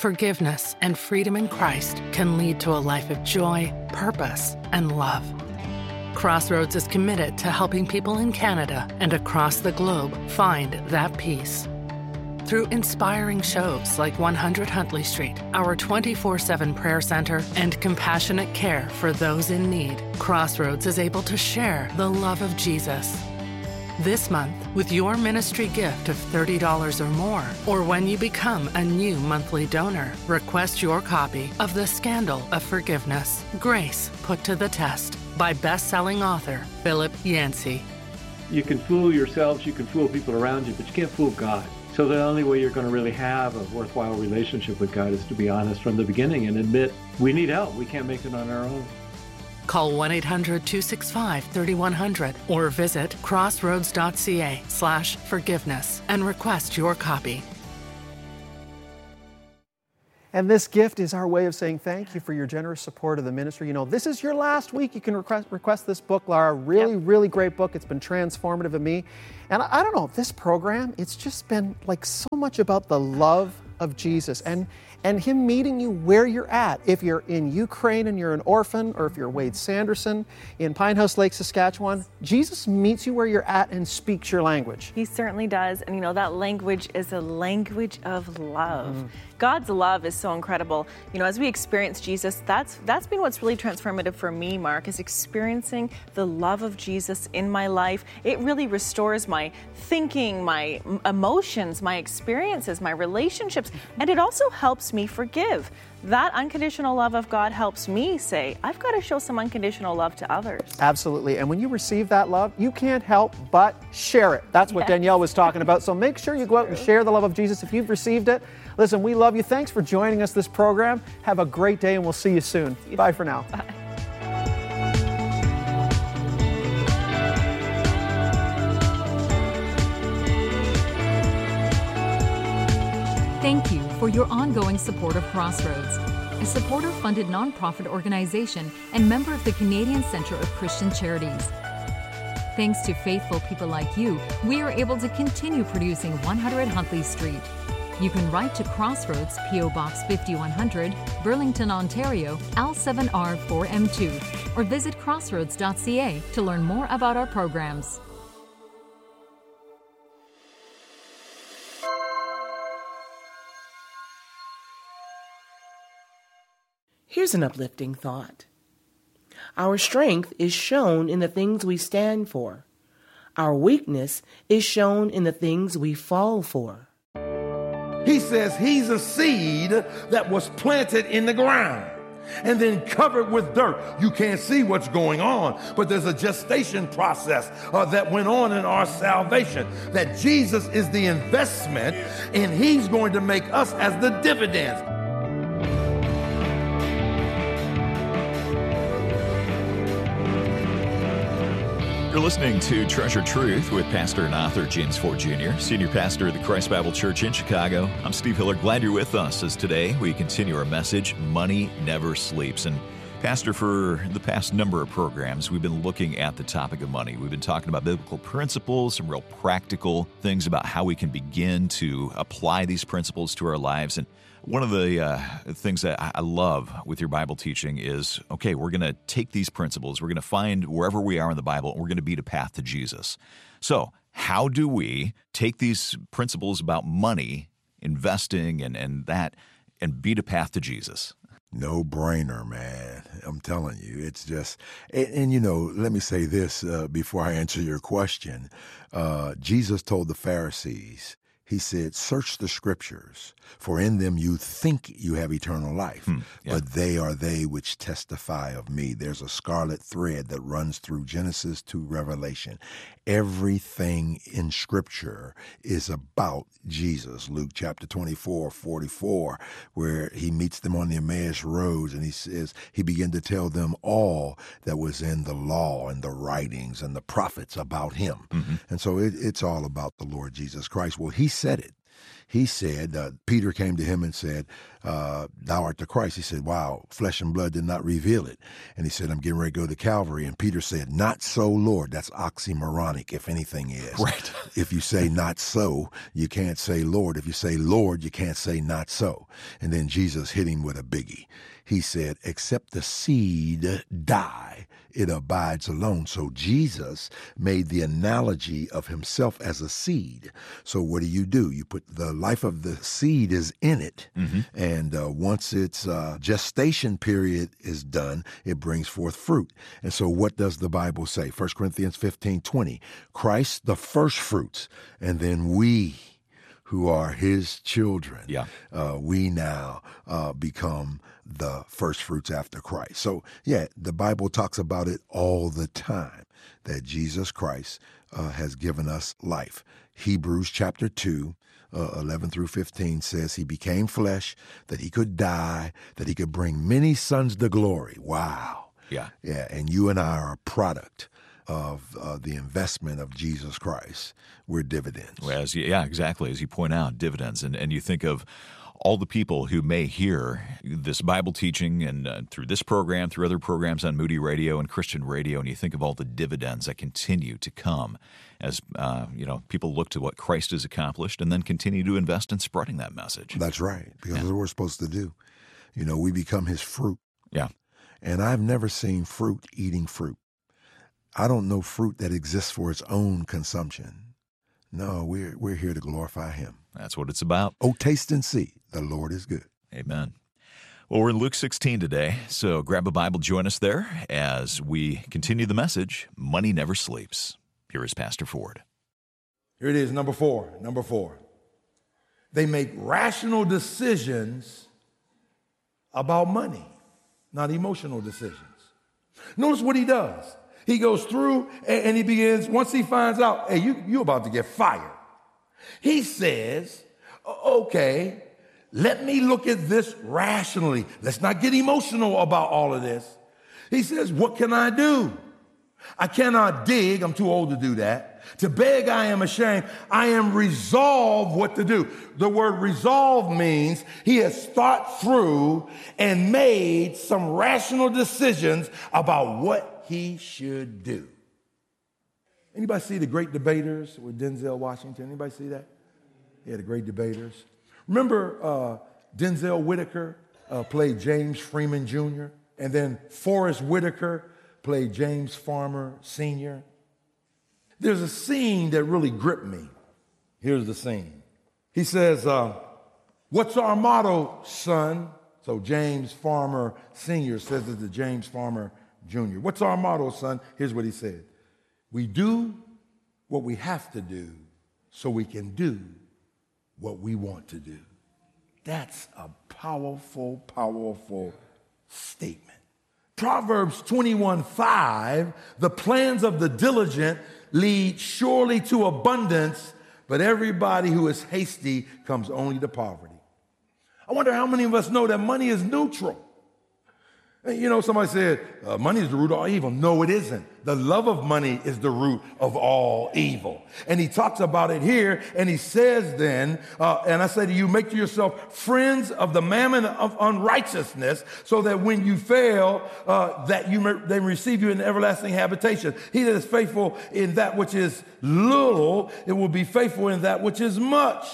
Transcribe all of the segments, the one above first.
forgiveness, and freedom in Christ can lead to a life of joy, purpose, and love. Crossroads is committed to helping people in Canada and across the globe find that peace. Through inspiring shows like 100 Huntley Street, our 24/7 prayer center, and compassionate care for those in need, Crossroads is able to share the love of Jesus. This month, with your ministry gift of $30 or more, or when you become a new monthly donor, request your copy of The Scandal of Forgiveness, Grace Put to the Test, by best-selling author Philip Yancey. You can fool yourselves, you can fool people around you, but you can't fool God. So the only way you're going to really have a worthwhile relationship with God is to be honest from the beginning and admit we need help. We can't make it on our own. Call 1-800-265-3100 or visit crossroads.ca/forgiveness and request your copy. And this gift is our way of saying thank you for your generous support of the ministry. You know, this is your last week. You can request this book, Laura. Really great book. It's been transformative to me. And I don't know, this program, it's just been like so much about the love of Jesus and Him meeting you where you're at. If you're in Ukraine and you're an orphan, or if you're Wade Sanderson in Pinehouse Lake, Saskatchewan, Jesus meets you where you're at and speaks your language. He certainly does. And you know, that language is a language of love. God's love is so incredible. You know, as we experience Jesus, that's been what's really transformative for me, Mark, is experiencing the love of Jesus in my life. It really restores my thinking, my emotions, my experiences, my relationships, and it also helps me forgive. That unconditional love of God helps me say, I've got to show some unconditional love to others. Absolutely. And when you receive that love, you can't help but share it. That's what Danielle was talking about. So make sure you go out and share the love of Jesus if you've received it. Listen, we love you. Thanks for joining us this program. Have a great day, and we'll see you soon. Bye for now. Bye. Thank you for your ongoing support of Crossroads, a supporter-funded nonprofit organization and member of the Canadian Centre of Christian Charities. Thanks to faithful people like you, we are able to continue producing 100 Huntley Street. You can write to Crossroads, P.O. Box 5100, Burlington, Ontario, L7R4M2, or visit crossroads.ca to learn more about our programs. Here's an uplifting thought. Our strength is shown in the things we stand for. Our weakness is shown in the things we fall for. He says he's a seed that was planted in the ground and then covered with dirt. You can't see what's going on, but there's a gestation process that went on in our salvation, that Jesus is the investment and he's going to make us as the dividends. You're listening to Treasure Truth with pastor and author James Ford Jr., senior pastor of the Christ Bible Church in Chicago. I'm Steve Hiller. Glad you're with us as today we continue our message, Money Never Sleeps. And Pastor, for the past number of programs, we've been looking at the topic of money. We've been talking about biblical principles, some real practical things about how we can begin to apply these principles to our lives. And one of the things that I love with your Bible teaching is, okay, we're going to take these principles, we're going to find wherever we are in the Bible, and we're going to beat a path to Jesus. So how do we take these principles about money, investing, and beat a path to Jesus? No brainer, man. I'm telling you, it's just, and you know, let me say this before I answer your question. Jesus told the Pharisees, he said, search the scriptures, for in them you think you have eternal life, but they are they which testify of me. There's a scarlet thread that runs through Genesis to Revelation. Everything in scripture is about Jesus. Luke chapter 24:44, where he meets them on the Emmaus roads, and he says, he began to tell them all that was in the law and the writings and the prophets about him. And so it's all about the Lord Jesus Christ. Well, he said it. He said, Peter came to him and said, thou art the Christ. He said, wow, flesh and blood did not reveal it. And he said, I'm getting ready to go to Calvary. And Peter said, not so, Lord. That's oxymoronic, if anything is. Right. If you say not so, you can't say Lord. If you say Lord, you can't say not so. And then Jesus hit him with a biggie. He said, except the seed die, it abides alone. So Jesus made the analogy of himself as a seed. So what do? You put the life of the seed is in it. Mm-hmm. And once its gestation period is done, it brings forth fruit. And so what does the Bible say? 1 Corinthians 15:20, Christ the first fruits, and then we who are his children, we now become the first fruits after Christ. So, the Bible talks about it all the time, that Jesus Christ has given us life. Hebrews chapter 2, 11 through 15 says he became flesh, that he could die, that he could bring many sons to glory. Wow. Yeah, and you and I are a product of the investment of Jesus Christ. We're dividends. Well, exactly. As you point out, dividends. And you think of all the people who may hear this Bible teaching and through this program, through other programs on Moody Radio and Christian Radio, and you think of all the dividends that continue to come as people look to what Christ has accomplished and then continue to invest in spreading that message. That's right, because that's what we're supposed to do. We become his fruit. Yeah. And I've never seen fruit eating fruit. I don't know fruit that exists for its own consumption. No, we're here to glorify him. That's what it's about. Oh, taste and see, the Lord is good. Amen. Well, we're in Luke 16 today, so grab a Bible, join us there as we continue the message, Money Never Sleeps. Here is Pastor Ford. Here it is, number four. They make rational decisions about money, not emotional decisions. Notice what he does. He goes through and he begins, once he finds out, hey, you're about to get fired. He says, okay, let me look at this rationally. Let's not get emotional about all of this. He says, what can I do? I cannot dig. I'm too old to do that. To beg, I am ashamed. I am resolved what to do. The word resolve means he has thought through and made some rational decisions about what he should do. Anybody see The Great Debaters with Denzel Washington? Anybody see that? Yeah, The Great Debaters. Remember Denzel Whitaker played James Freeman Jr., and then Forrest Whitaker played James Farmer Sr. There's a scene that really gripped me. Here's the scene. He says, what's our motto, son? So James Farmer Sr. says it to James Farmer Jr. What's our motto, son? Here's what he said. We do what we have to do so we can do what we want to do. That's a powerful, powerful statement. Proverbs 21:5, the plans of the diligent lead surely to abundance, but everybody who is hasty comes only to poverty. I wonder how many of us know that money is neutral. Somebody said, money is the root of all evil. No, it isn't. The love of money is the root of all evil. And he talks about it here, and he says then, and I say to you, make to yourself friends of the mammon of unrighteousness, so that when you fail, they receive you in everlasting habitation. He that is faithful in that which is little, it will be faithful in that which is much.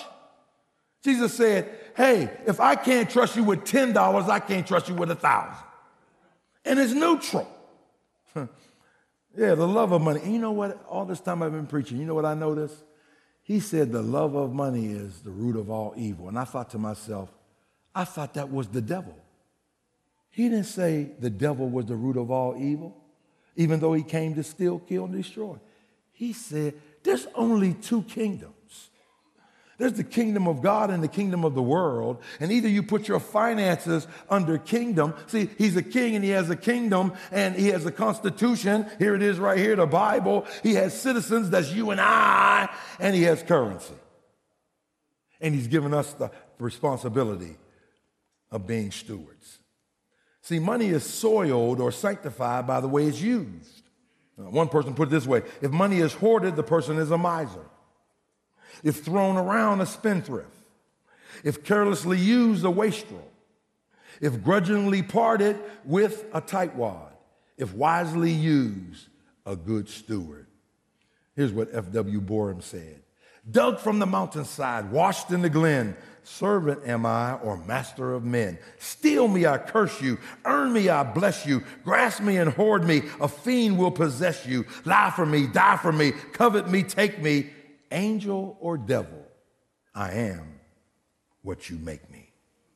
Jesus said, hey, if I can't trust you with $10, I can't trust you with 1,000. And it's neutral. The love of money. And you know what? All this time I've been preaching, you know what I noticed? He said the love of money is the root of all evil. And I thought to myself, I thought that was the devil. He didn't say the devil was the root of all evil, even though he came to steal, kill, and destroy. He said there's only two kingdoms. There's the kingdom of God and the kingdom of the world. And either you put your finances under kingdom. See, he's a king and he has a kingdom and he has a constitution. Here it is right here, the Bible. He has citizens, that's you and I, and he has currency. And he's given us the responsibility of being stewards. See, money is soiled or sanctified by the way it's used. One person put it this way: if money is hoarded, the person is a miser. If thrown around, a spendthrift. if carelessly used, a wastrel, if grudgingly parted with a tightwad, if wisely used, a good steward. Here's what F.W. Borum said. Dug from the mountainside, washed in the glen, servant am I or master of men. Steal me, I curse you. Earn me, I bless you. Grasp me and hoard me. A fiend will possess you. Lie for me, die for me. Covet me, take me. Angel or devil, I am what you make me.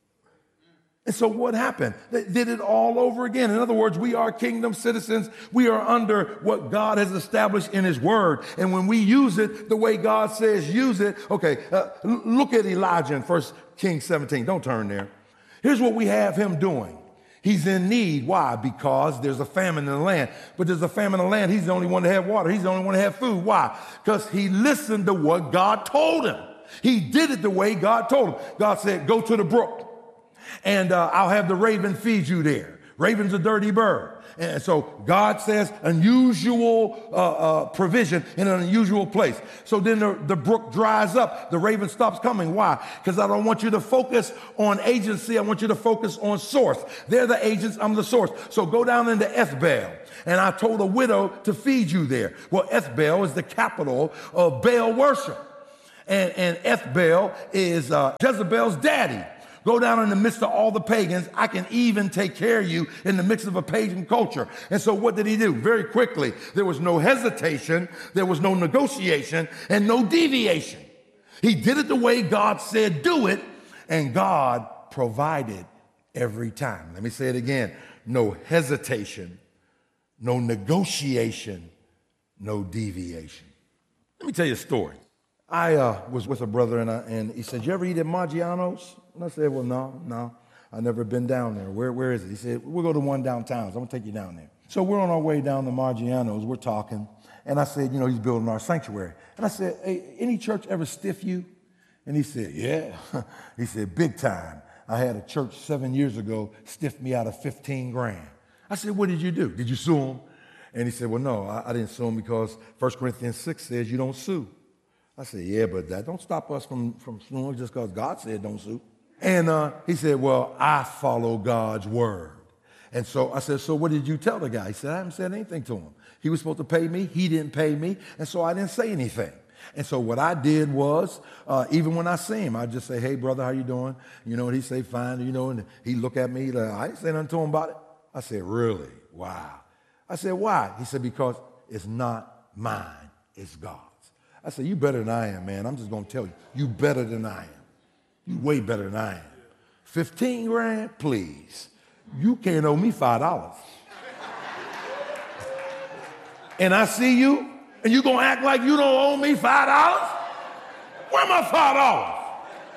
And so what happened? They did it all over again. In other words, we are kingdom citizens. We are under what God has established in his word. And when we use it the way God says use it, okay, look at Elijah in 1 Kings 17. Don't turn there. Here's what we have him doing. He's in need. Why? Because there's a famine in the land. But there's a famine in the land. He's the only one to have water. He's the only one to have food. Why? Because he listened to what God told him. He did it the way God told him. God said, go to the brook. And I'll have the raven feed you there. Raven's a dirty bird. And so God says unusual provision in an unusual place. So then the brook dries up. The raven stops coming. Why? Because I don't want you to focus on agency. I want you to focus on source. They're the agents. I'm the source. So go down into Ethbaal. And I told a widow to feed you there. Well, Ethbaal is the capital of Baal worship. And Ethbaal is Jezebel's daddy. Go down in the midst of all the pagans. I can even take care of you in the midst of a pagan culture. And so what did he do? Very quickly, there was no hesitation, there was no negotiation, and no deviation. He did it the way God said do it, and God provided every time. Let me say it again. No hesitation, no negotiation, no deviation. Let me tell you a story. I was with a brother, and he said, you ever eat at Maggiano's? And I said, well, no, I've never been down there. Where is it? He said, we'll go to one downtown. So I'm going to take you down there. So we're on our way down to Maggiano's. We're talking. And I said, he's building our sanctuary. And I said, hey, any church ever stiff you? And he said, yeah. He said, big time. I had a church 7 years ago stiff me out of $15,000. I said, what did you do? Did you sue him? And he said, well, no, I didn't sue him because 1 Corinthians 6 says you don't sue. I said, yeah, but that don't stop us from suing just because God said don't sue. And he said, well, I follow God's word. And so I said, so what did you tell the guy? He said, I haven't said anything to him. He was supposed to pay me. He didn't pay me. And so I didn't say anything. And so what I did was, even when I see him, I just say, hey, brother, how you doing? And he'd say, fine, and he'd look at me. I didn't say nothing to him about it. I said, really? Wow. I said, why? He said, because it's not mine, it's God's. I said, you better than I am, man. I'm just going to tell you, you better than I am. You way better than I am. $15,000, please. You can't owe me $5. And I see you, and you going to act like you don't owe me $5? Where my $5?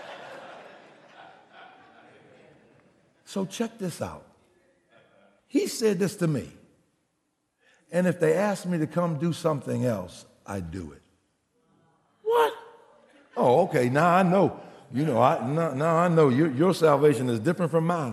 So check this out. He said this to me. And if they asked me to come do something else, I'd do it. What? Oh, okay, now I know. Now I know your salvation is different from mine.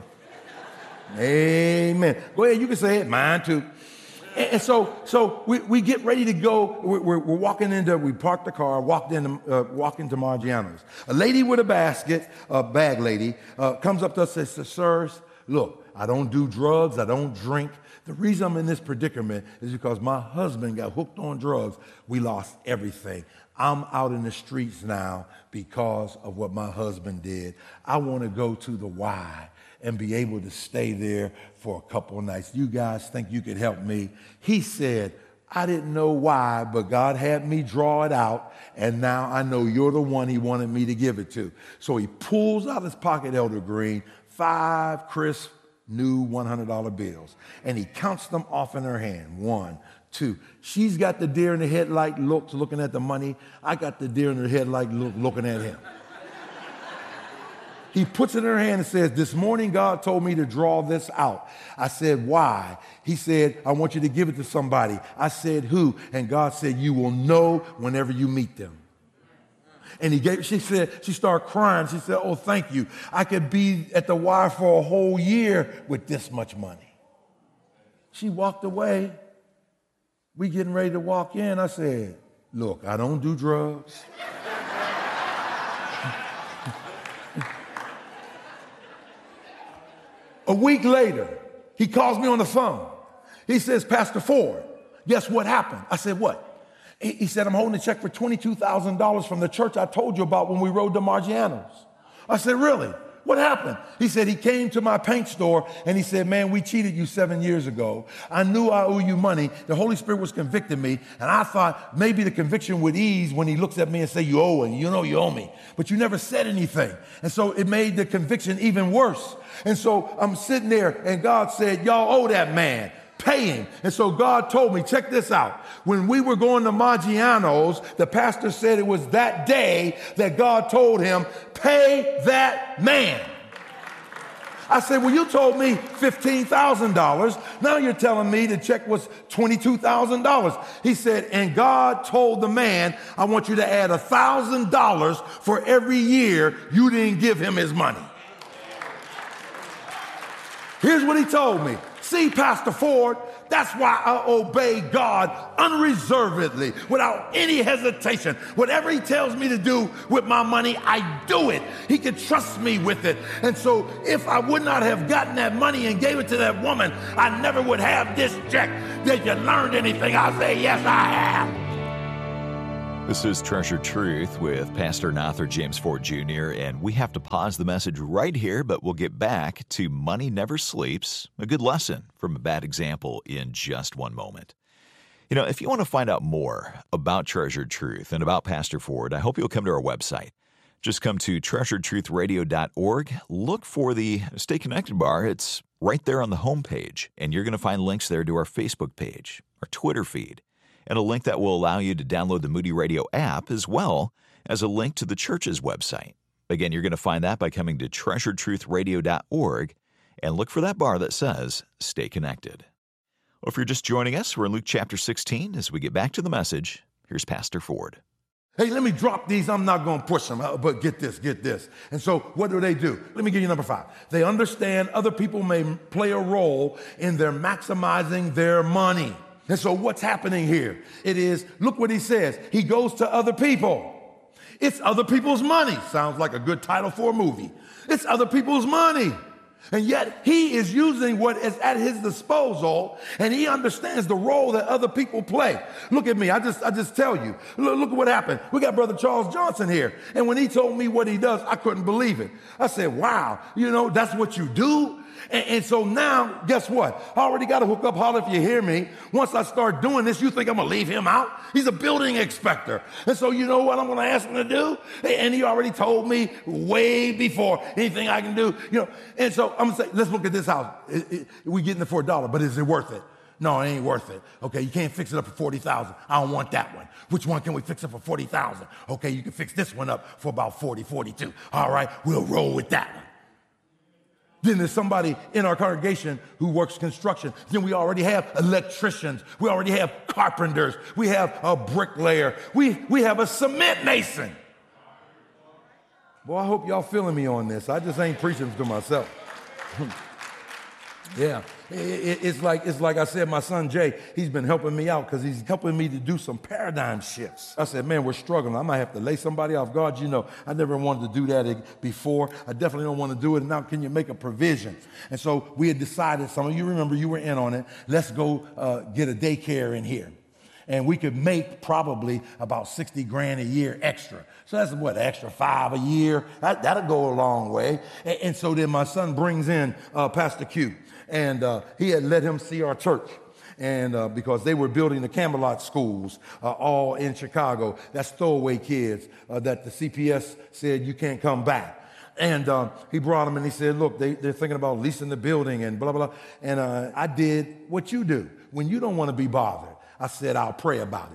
Amen. Go ahead, you can say it. Mine too. And so we get ready to go. We're walking we parked the car, walk into Maggiano's. A lady with a basket, a bag lady, comes up to us and says, sirs, look, I don't do drugs, I don't drink. The reason I'm in this predicament is because my husband got hooked on drugs. We lost everything. I'm out in the streets now because of what my husband did. I want to go to the Y and be able to stay there for a couple of nights. You guys think you could help me? He said, I didn't know why, but God had me draw it out, and now I know you're the one he wanted me to give it to. So he pulls out his pocket, Elder Green, 5 crisp new $100 bills, and he counts them off in her hand. 1, 2. She's got the deer in the headlight looking at the money. I got the deer in the headlight looking at him. He puts it in her hand and says, this morning God told me to draw this out. I said, why? He said, I want you to give it to somebody. I said, who? And God said, you will know whenever you meet them. And she started crying. She said, oh, thank you. I could be at the Y for a whole year with this much money. She walked away. We getting ready to walk in. I said, look, I don't do drugs. A week later, he calls me on the phone. He says, Pastor Ford, guess what happened? I said, what? He said, I'm holding a check for $22,000 from the church I told you about when we rode to Margianos. I said, really? What happened? He said, he came to my paint store and he said, man, we cheated you 7 years ago. I knew I owe you money. The Holy Spirit was convicting me. And I thought maybe the conviction would ease when he looks at me and say, you owe me. You know you owe me. But you never said anything. And so it made the conviction even worse. And so I'm sitting there and God said, y'all owe that man. Pay him. And so God told me, check this out. When we were going to Margianos, the pastor said it was that day that God told him, pay that man. I said, well, you told me $15,000. Now you're telling me the check was $22,000. He said, and God told the man, I want you to add $1,000 for every year you didn't give him his money. Here's what he told me. See, Pastor Ford, that's why I obey God unreservedly, without any hesitation. Whatever he tells me to do with my money, I do it. He can trust me with it. And so if I would not have gotten that money and gave it to that woman, I never would have this check. Did you learn anything? I say, yes, I have. This is Treasured Truth with Pastor Arthur James Ford Jr., and we have to pause the message right here, but we'll get back to Money Never Sleeps, a good lesson from a bad example, in just one moment. You know, if you want to find out more about Treasured Truth and about Pastor Ford, I hope you'll come to our website. Just come to treasuredtruthradio.org, look for the Stay Connected bar. It's right there on the homepage, and you're going to find links there to our Facebook page, our Twitter feed, and a link that will allow you to download the Moody Radio app, as well as a link to the church's website. Again, you're going to find that by coming to treasuredtruthradio.org and look for that bar that says Stay Connected. Well, if you're just joining us, we're in Luke chapter 16. As we get back to the message, here's Pastor Ford. Hey, let me drop these. I'm not going to push them, but get this. And so what do? Let me give you number 5. They understand other people may play a role in their maximizing their money. And so what's happening here? It is, look what he says. He goes to other people. It's other people's money. Sounds like a good title for a movie. It's other people's money. And yet he is using what is at his disposal, and he understands the role that other people play. Look at me. I just tell you. Look at what happened. We got Brother Charles Johnson here. And when he told me what he does, I couldn't believe it. I said, wow, that's what you do? And so now, guess what? I already got to hook up. Holler if you hear me. Once I start doing this, you think I'm going to leave him out? He's a building inspector. And so you know what I'm going to ask him to do? And he already told me way before anything I can do. And so I'm going to say, let's look at this house. We getting it for $1, but is it worth it? No, it ain't worth it. Okay, you can't fix it up for $40,000. I don't want that one. Which one can we fix it for $40,000? Okay, you can fix this one up for about $40,000, $42,000. All right, we'll roll with that one. Then there's somebody in our congregation who works construction. Then we already have electricians. We already have carpenters. We have a bricklayer. We have a cement mason. Boy, I hope y'all feeling me on this. I just ain't preaching to myself. Yeah, it's like I said, my son Jay, he's been helping me out because he's helping me to do some paradigm shifts. I said, man, we're struggling. I might have to lay somebody off. God, I never wanted to do that before. I definitely don't want to do it. Now, can you make a provision? And so we had decided, some of you remember you were in on it, let's go get a daycare in here. And we could make probably about $60,000 a year extra. So that's what, extra $5 a year? That'll go a long way. And so then my son brings in Pastor Q. And he had let him see our church. And because they were building the Camelot schools all in Chicago. That's throwaway kids that the CPS said you can't come back. And he brought them and he said, look, they're thinking about leasing the building and blah, blah, blah. And I did what you do when you don't want to be bothered. I said, I'll pray about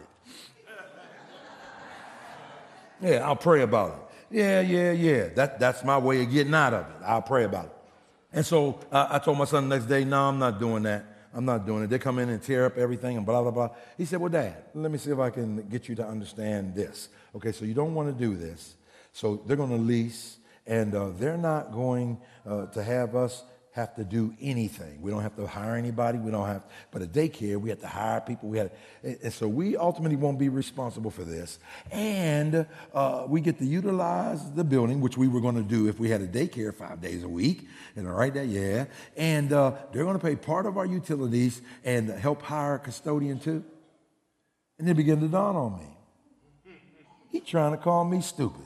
it. Yeah, I'll pray about it. Yeah. That's my way of getting out of it. I'll pray about it. And so I told my son the next day, no, I'm not doing that. I'm not doing it. They come in and tear up everything and blah, blah, blah. He said, well, Dad, let me see if I can get you to understand this. Okay, so you don't want to do this. So they're going to lease, and they're not going to have us have to do anything. We don't have to hire anybody. We don't have, but a daycare, we have to hire people. And so we ultimately won't be responsible for this. And we get to utilize the building, which we were going to do if we had a daycare 5 days a week. And all right, yeah. And they're going to pay part of our utilities and help hire a custodian too. And it began to dawn on me. He's trying to call me stupid.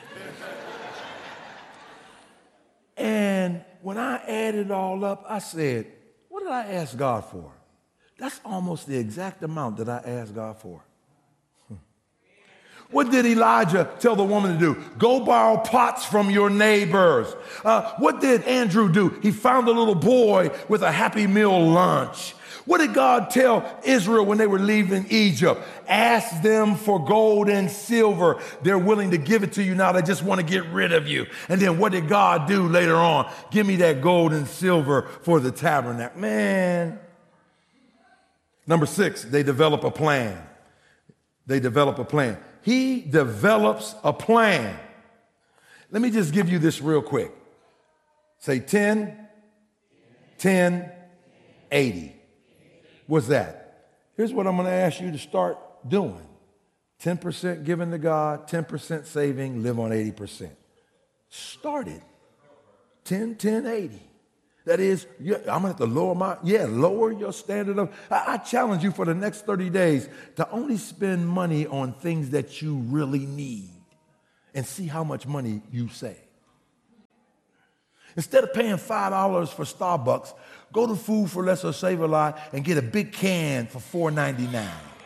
And when I added it all up, I said, what did I ask God for? That's almost the exact amount that I asked God for. What did Elijah tell the woman to do? Go borrow pots from your neighbors. What did Andrew do? He found a little boy with a Happy Meal lunch. What did God tell Israel when they were leaving Egypt? Ask them for gold and silver. They're willing to give it to you now. They just want to get rid of you. And then what did God do later on? Give me that gold and silver for the tabernacle. Man. Number 6, they develop a plan. They develop a plan. He develops a plan. Let me just give you this real quick. Say 10, 10, 80. What's that? Here's what I'm going to ask you to start doing. 10% giving to God, 10% saving, live on 80%. Start it. 10, 10, 80. That is, I'm going to have to lower your standard of, I challenge you for the next 30 days to only spend money on things that you really need and see how much money you save. Instead of paying $5 for Starbucks, go to Food for Less or Save a Lot and get a big can for $4.99.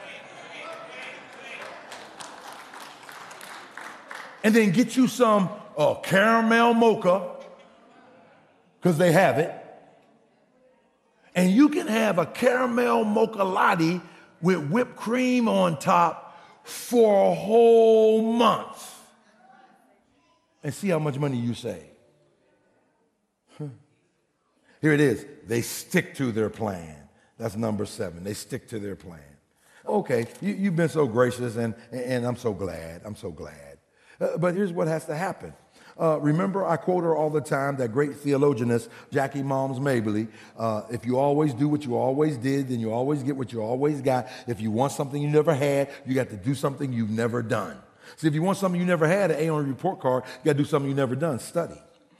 And then get you some caramel mocha, because they have it. And you can have a caramel mocha latte with whipped cream on top for a whole month. And see how much money you save. Here it is. They stick to their plan. That's number 7. They stick to their plan. Okay, you've been so gracious, and I'm so glad. I'm so glad. But here's what has to happen. Remember, I quote her all the time, that great theologianist, Jackie Moms Mabley. If you always do what you always did, then you always get what you always got. If you want something you never had, you got to do something you've never done. See, if you want something you never had, an A on a report card, you got to do something you never done, study.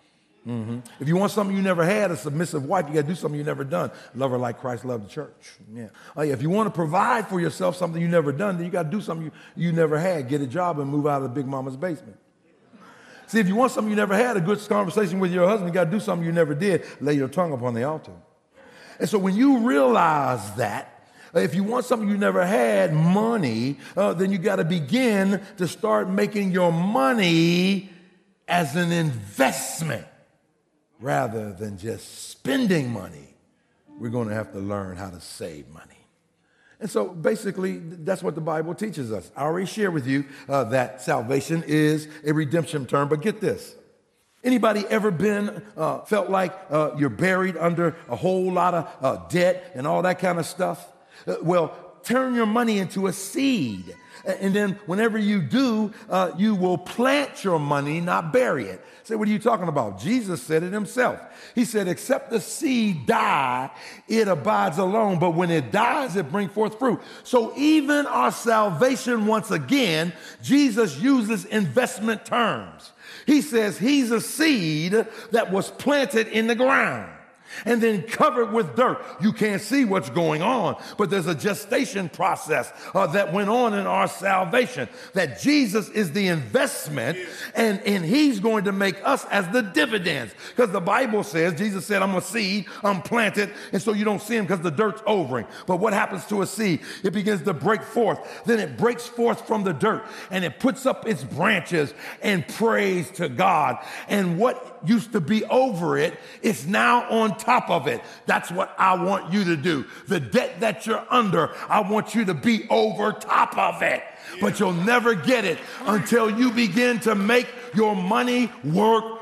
If you want something you never had, a submissive wife, you got to do something you never done. Love her like Christ loved the church. Yeah. If you want to provide for yourself something you never done, then you got to do something you never had. Get a job and move out of the big mama's basement. See, if you want something you never had, a good conversation with your husband, you got to do something you never did. Lay your tongue upon the altar. And so when you realize that, if you want something you never had, money, then you got to begin to start making your money as an investment rather than just spending money. We're going to have to learn how to save money. And so basically, that's what the Bible teaches us. I already shared with you that salvation is a redemption term, but get this. Anybody ever felt like you're buried under a whole lot of debt and all that kind of stuff? Well, turn your money into a seed. And then whenever you do, you will plant your money, not bury it. Say, what are you talking about? Jesus said it himself. He said, except the seed die, it abides alone. But when it dies, it brings forth fruit. So even our salvation, once again, Jesus uses investment terms. He says he's a seed that was planted in the ground and then covered with dirt. You can't see what's going on, but there's a gestation process that went on in our salvation, that Jesus is the investment, and he's going to make us as the dividends. Because the Bible says, Jesus said, I'm a seed, I'm planted, and so you don't see him because the dirt's over him. But what happens to a seed? It begins to break forth. Then it breaks forth from the dirt, and it puts up its branches and prays to God. And what used to be over it is now on top of it. That's what I want you to do. The debt that you're under, I want you to be over top of it. But you'll never get it until you begin to make your money work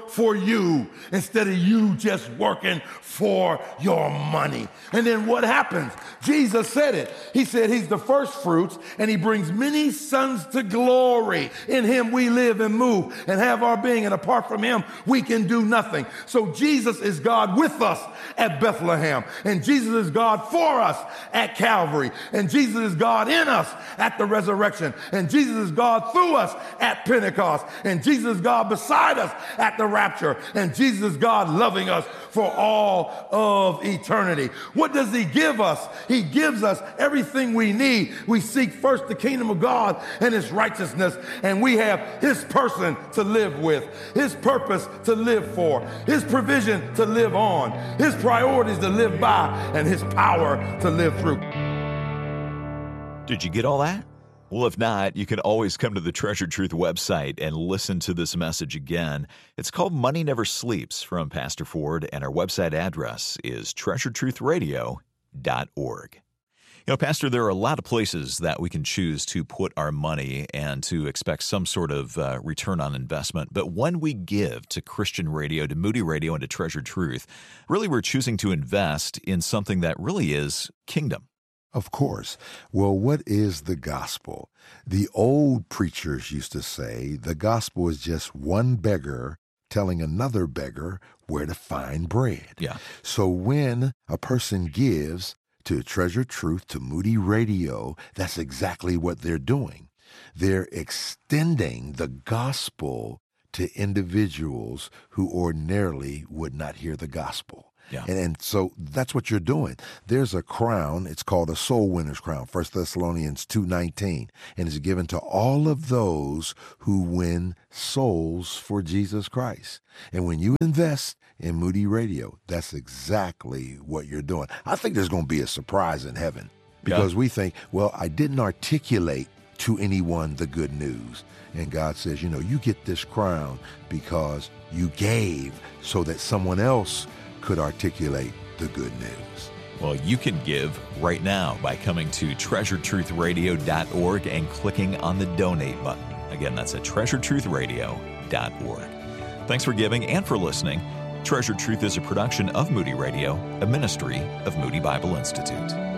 work for you instead of you just working for your money. And then what happens? Jesus said it. He said he's the first fruits, and he brings many sons to glory. In him we live and move and have our being, and apart from him we can do nothing. So Jesus is God with us at Bethlehem, and Jesus is God for us at Calvary, and Jesus is God in us at the resurrection, and Jesus is God through us at Pentecost, and Jesus is God beside us at the rapture, and Jesus is God loving us for all of eternity. What does he give us? He gives us everything we need. We seek first the kingdom of God and his righteousness, and we have his person to live with, his purpose to live for, his provision to live on, his priorities to live by, and his power to live through. Did you get all that? Well, if not, you can always come to the Treasured Truth website and listen to this message again. It's called Money Never Sleeps from Pastor Ford, and our website address is treasuredtruthradio.org. You know, Pastor, there are a lot of places that we can choose to put our money and to expect some sort of return on investment. But when we give to Christian radio, to Moody Radio, and to Treasured Truth, really we're choosing to invest in something that really is kingdom. Of course. Well, what is the gospel? The old preachers used to say the gospel is just one beggar telling another beggar where to find bread. Yeah. So when a person gives to Treasured Truth, to Moody Radio, that's exactly what they're doing. They're extending the gospel to individuals who ordinarily would not hear the gospel. Yeah. And so that's what you're doing. There's a crown. It's called a soul winner's crown, 1 Thessalonians 2:19, and it's given to all of those who win souls for Jesus Christ. And when you invest in Moody Radio, that's exactly what you're doing. I think there's going to be a surprise in heaven because we think, well, I didn't articulate to anyone the good news. And God says, you know, you get this crown because you gave so that someone else could articulate the good news. Well, you can give right now by coming to treasuredtruthradio.org and clicking on the donate button. Again, that's at treasuredtruthradio.org. Thanks for giving and for listening. Treasured Truth is a production of Moody Radio, a ministry of Moody Bible Institute.